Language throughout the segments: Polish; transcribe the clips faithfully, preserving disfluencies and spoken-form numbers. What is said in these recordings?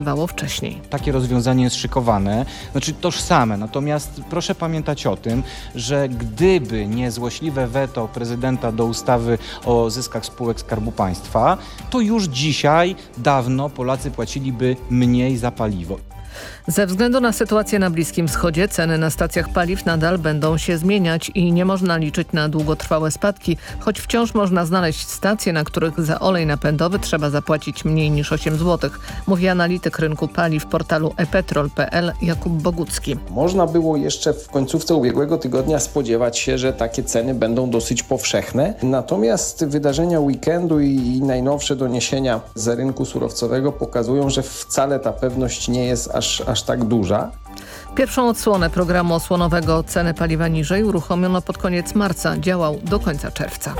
bywało wcześniej. Takie rozwiązanie jest szykowane, znaczy tożsame, natomiast proszę pamiętać o tym, że gdyby nie złośliwe weto prezydenta do ustawy o zyskach spółek Skarbu Państwa, to już dzisiaj dawno Polacy płaciliby mniej za paliwo. Ze względu na sytuację na Bliskim Wschodzie ceny na stacjach paliw nadal będą się zmieniać i nie można liczyć na długotrwałe spadki, choć wciąż można znaleźć stacje, na których za olej napędowy trzeba zapłacić mniej niż osiem złotych, mówi analityk rynku paliw portalu e petrol kropka pe el Jakub Bogucki. Można było jeszcze w końcówce ubiegłego tygodnia spodziewać się, że takie ceny będą dosyć powszechne, natomiast wydarzenia weekendu i najnowsze doniesienia z rynku surowcowego pokazują, że wcale ta pewność nie jest aż aż tak duża. Pierwszą odsłonę programu osłonowego Ceny paliwa niżej uruchomiono pod koniec marca. Działał do końca czerwca.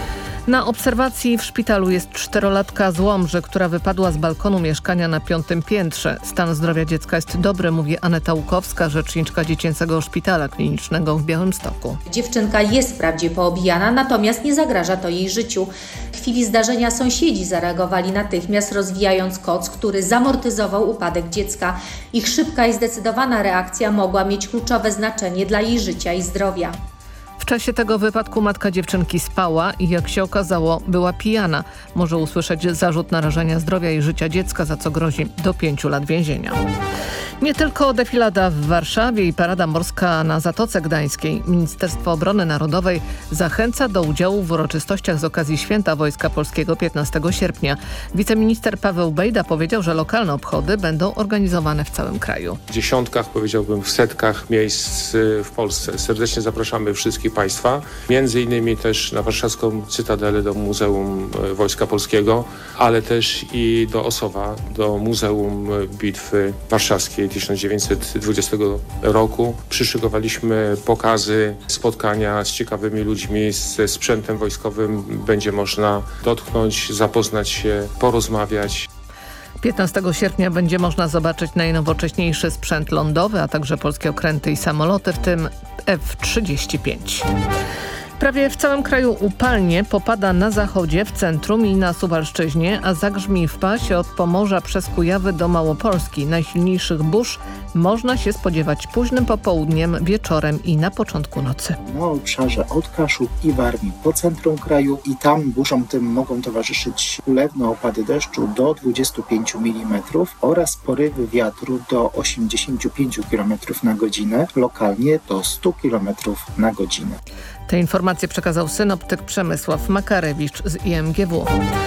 Na obserwacji w szpitalu jest czterolatka z Łomży, która wypadła z balkonu mieszkania na piątym piętrze. Stan zdrowia dziecka jest dobry, mówi Aneta Łukowska, rzeczniczka Dziecięcego Szpitala Klinicznego w Białymstoku. Dziewczynka jest wprawdzie poobijana, natomiast nie zagraża to jej życiu. W chwili zdarzenia sąsiedzi zareagowali natychmiast, rozwijając koc, który zamortyzował upadek dziecka. Ich szybka i zdecydowana reakcja mogła mieć kluczowe znaczenie dla jej życia i zdrowia. W czasie tego wypadku matka dziewczynki spała i jak się okazało była pijana. Może usłyszeć zarzut narażenia zdrowia i życia dziecka, za co grozi do pięciu lat więzienia. Nie tylko defilada w Warszawie i parada morska na Zatoce Gdańskiej. Ministerstwo Obrony Narodowej zachęca do udziału w uroczystościach z okazji Święta Wojska Polskiego piętnastego sierpnia. Wiceminister Paweł Bejda powiedział, że lokalne obchody będą organizowane w całym kraju. W dziesiątkach, powiedziałbym w setkach miejsc w Polsce. Serdecznie zapraszamy wszystkich Państwa, między innymi też na warszawską Cytadelę do Muzeum Wojska Polskiego, ale też i do Osowa, do Muzeum Bitwy Warszawskiej tysiąc dziewięćset dwudziestego roku. Przyszykowaliśmy pokazy, spotkania z ciekawymi ludźmi, ze sprzętem wojskowym. Będzie można dotknąć, zapoznać się, porozmawiać. piętnastego sierpnia będzie można zobaczyć najnowocześniejszy sprzęt lądowy, a także polskie okręty i samoloty, w tym F trzydzieści pięć. Prawie w całym kraju upalnie, popada na zachodzie, w centrum i na Suwalszczyźnie, a zagrzmi w pasie od Pomorza przez Kujawy do Małopolski. Najsilniejszych burz można się spodziewać późnym popołudniem, wieczorem i na początku nocy. Na obszarze od Kaszub i Warmii po centrum kraju i tam burzom tym mogą towarzyszyć ulewne opady deszczu do dwudziestu pięciu milimetrów oraz porywy wiatru do osiemdziesięciu pięciu kilometrów na godzinę, lokalnie do stu kilometrów na godzinę. Te informacje przekazał synoptyk Przemysław Makarewicz z I M G W.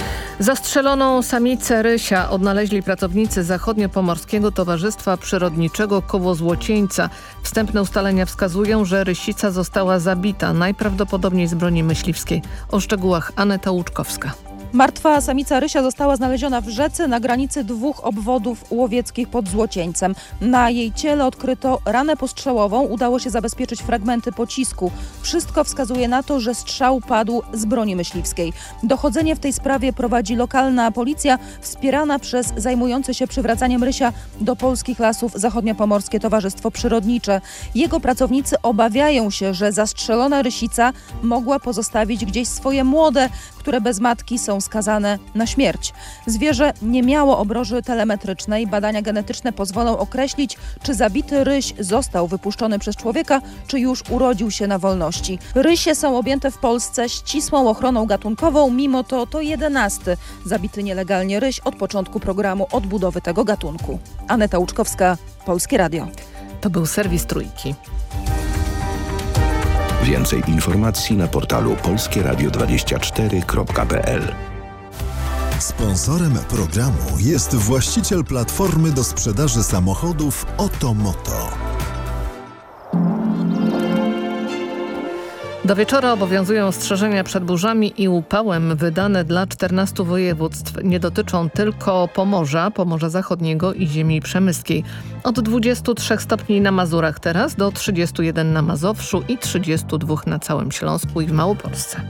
Zastrzeloną samicę rysia odnaleźli pracownicy Zachodniopomorskiego Towarzystwa Przyrodniczego Koło Złocieńca. Wstępne ustalenia wskazują, że rysica została zabita, najprawdopodobniej z broni myśliwskiej. O szczegółach Aneta Łuczkowska. Martwa samica rysia została znaleziona w rzece na granicy dwóch obwodów łowieckich pod Złocieńcem. Na jej ciele odkryto ranę postrzałową, udało się zabezpieczyć fragmenty pocisku. Wszystko wskazuje na to, że strzał padł z broni myśliwskiej. Dochodzenie w tej sprawie prowadzi lokalna policja, wspierana przez zajmujące się przywracaniem rysia do polskich lasów Zachodniopomorskie Towarzystwo Przyrodnicze. Jego pracownicy obawiają się, że zastrzelona rysica mogła pozostawić gdzieś swoje młode, które bez matki są skazane na śmierć. Zwierzę nie miało obroży telemetrycznej. Badania genetyczne pozwolą określić, czy zabity ryś został wypuszczony przez człowieka, czy już urodził się na wolności. Rysie są objęte w Polsce ścisłą ochroną gatunkową, mimo to to jedenasty zabity nielegalnie ryś od początku programu odbudowy tego gatunku. Aneta Łuczkowska, Polskie Radio. To był serwis Trójki. Więcej informacji na portalu polskie radio dwadzieścia cztery kropka pe el. Sponsorem programu jest właściciel platformy do sprzedaży samochodów Otomoto. Do wieczora obowiązują ostrzeżenia przed burzami i upałem wydane dla czternastu województw. Nie dotyczą tylko Pomorza, Pomorza Zachodniego i ziemi przemyskiej. Od dwudziestu trzech stopni na Mazurach teraz do trzydziestu jeden na Mazowszu i trzydziestu dwóch na całym Śląsku i w Małopolsce.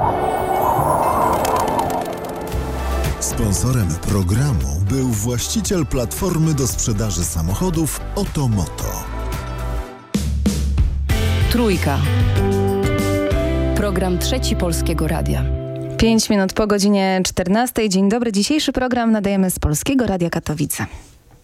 Sponsorem programu był właściciel platformy do sprzedaży samochodów Otomoto. Trójka. Program Trzeci Polskiego Radia. Pięć minut po godzinie czternastej. Dzień dobry. Dzisiejszy program nadajemy z Polskiego Radia Katowice.